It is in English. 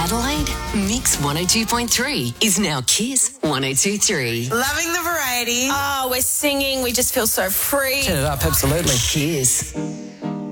Adelaide, Mix 102.3 is now Kiss 102.3. Loving the variety. Oh, we're singing. We just feel so free. Turn it up, absolutely. Kiss.